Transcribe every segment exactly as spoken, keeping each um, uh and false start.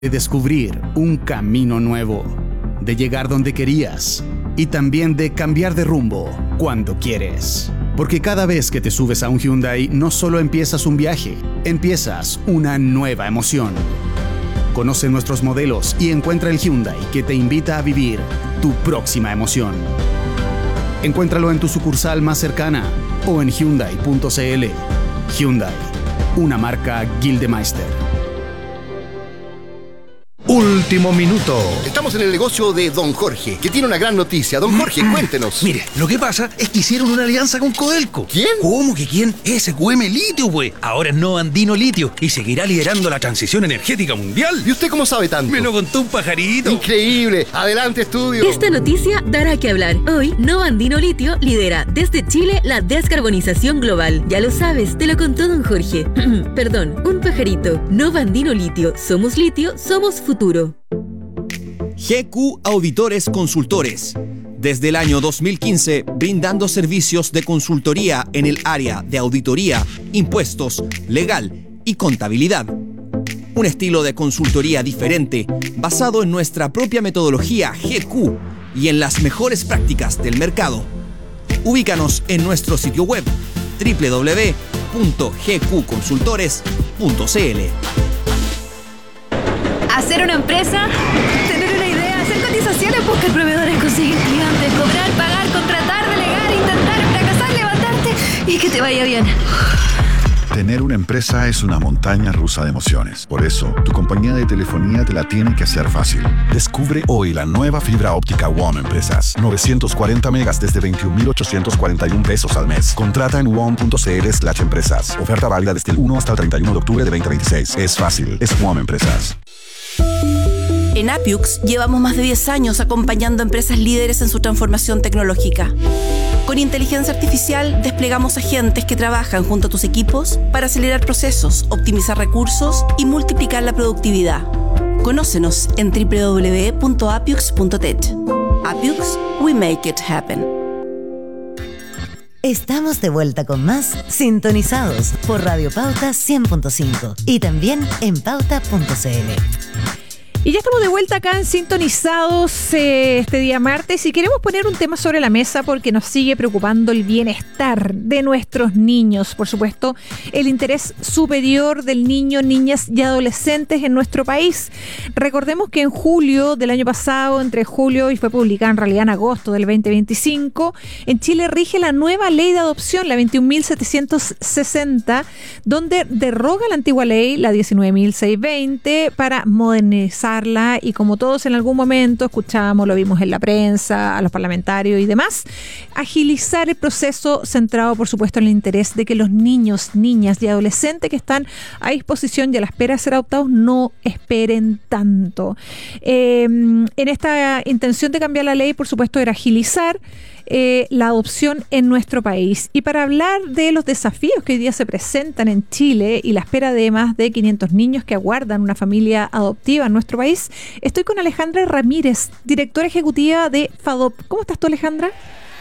de descubrir un camino nuevo, de llegar donde querías y también de cambiar de rumbo cuando quieres. Porque cada vez que te subes a un Hyundai no solo empiezas un viaje, empiezas una nueva emoción. Conoce nuestros modelos y encuentra el Hyundai que te invita a vivir tu próxima emoción. Encuéntralo en tu sucursal más cercana o en hyundai punto c l. Hyundai, una marca Gildemeister. Último minuto. Estamos en el negocio de Don Jorge, que tiene una gran noticia. Don Jorge, cuéntenos. Mire, lo que pasa es que hicieron una alianza con Codelco. ¿Quién? ¿Cómo que quién? S Q M Litio, güey. Ahora es Nova Andino Litio y seguirá liderando la transición energética mundial. ¿Y usted cómo sabe tanto? Me lo contó un pajarito. Increíble. Adelante, estudio. Esta noticia dará que hablar. Hoy, Nova Andino Litio lidera desde Chile la descarbonización global. Ya lo sabes, te lo contó Don Jorge. Perdón, un pajarito. Nova Andino Litio. Somos litio, somos futuro. G Q Auditores Consultores. Desde el año dos mil quince, brindando servicios de consultoría en el área de auditoría, impuestos, legal y contabilidad. Un estilo de consultoría diferente, basado en nuestra propia metodología G Q y en las mejores prácticas del mercado. Ubícanos en nuestro sitio web doble u doble u doble u punto g q consultores punto c l. Hacer una empresa, tener una idea, hacer cotizaciones, buscar proveedores, conseguir clientes, cobrar, pagar, contratar, delegar, intentar, fracasar, levantarte y que te vaya bien. Tener una empresa es una montaña rusa de emociones. Por eso, tu compañía de telefonía te la tiene que hacer fácil. Descubre hoy la nueva fibra óptica W O M Empresas. novecientos cuarenta megas desde veintiún mil ochocientos cuarenta y uno pesos al mes. Contrata en w o m punto c l slash empresas. Oferta válida desde el uno hasta el treinta y uno de octubre de veinte veintiséis. Es fácil. Es W O M Empresas. En Appiux llevamos más de diez años acompañando a empresas líderes en su transformación tecnológica. Con inteligencia artificial desplegamos agentes que trabajan junto a tus equipos para acelerar procesos, optimizar recursos y multiplicar la productividad. Conócenos en doble u doble u doble u punto appiux punto tech. Appiux, we make it happen. Estamos de vuelta con más Sintonizados por Radio Pauta cien punto cinco y también en pauta punto c l. Y ya estamos de vuelta acá en Sintonizados eh, este día martes y queremos poner un tema sobre la mesa porque nos sigue preocupando el bienestar de nuestros niños. Por supuesto, el interés superior del niño, niñas y adolescentes en nuestro país. Recordemos que en julio del año pasado, entre julio y fue publicada en realidad en agosto del veinte veinticinco, en Chile rige la nueva ley de adopción, la veintiún mil setecientos sesenta, donde derroga la antigua ley, la diecinueve mil seiscientos veinte, para modernizar y, como todos en algún momento escuchamos, lo vimos en la prensa, a los parlamentarios y demás, agilizar el proceso centrado, por supuesto, en el interés de que los niños, niñas y adolescentes que están a disposición y a la espera de ser adoptados no esperen tanto. Eh, en esta intención de cambiar la ley, por supuesto, era agilizar Eh, la adopción en nuestro país. Y para hablar de los desafíos que hoy día se presentan en Chile y la espera de más de quinientos niños que aguardan una familia adoptiva en nuestro país, estoy con Alejandra Ramírez, directora ejecutiva de FADOP. ¿Cómo estás tú, Alejandra?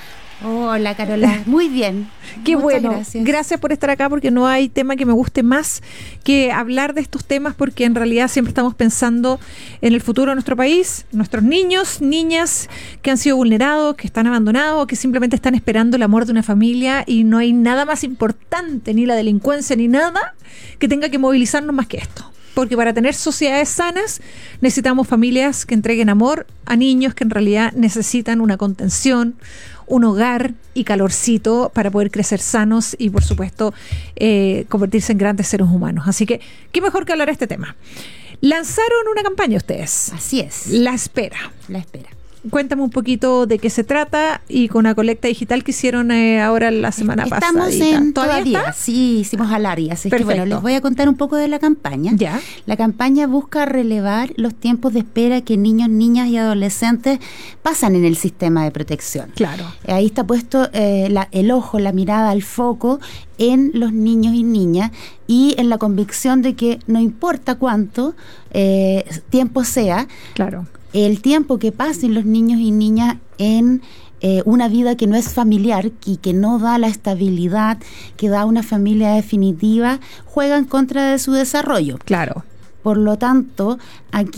Hola, Carola. Muy bien. Qué Muchas bueno. Gracias. Gracias por estar acá, porque no hay tema que me guste más que hablar de estos temas, porque en realidad siempre estamos pensando en el futuro de nuestro país, nuestros niños, niñas que han sido vulnerados, que están abandonados, que simplemente están esperando el amor de una familia, y no hay nada más importante, ni la delincuencia, ni nada que tenga que movilizarnos más que esto. Porque para tener sociedades sanas necesitamos familias que entreguen amor a niños que en realidad necesitan una contención, un hogar y calorcito para poder crecer sanos y, por supuesto, eh, convertirse en grandes seres humanos. Así que, ¿qué mejor que hablar de este tema? Lanzaron una campaña ustedes. Así es. La Espera. La Espera. Cuéntame un poquito de qué se trata y con una colecta digital que hicieron eh, ahora la semana pasada. Estamos en todavía, está? Sí, hicimos alargue, así que bueno, les voy a contar un poco de la campaña. Ya. La campaña busca relevar los tiempos de espera que niños, niñas y adolescentes pasan en el sistema de protección. Claro. Ahí está puesto eh, la, el ojo, la mirada, el foco en los niños y niñas y en la convicción de que no importa cuánto eh, tiempo sea, claro, el tiempo que pasen los niños y niñas en eh, una vida que no es familiar y que no da la estabilidad que da una familia definitiva, juega en contra de su desarrollo. Claro. Por lo tanto, aquí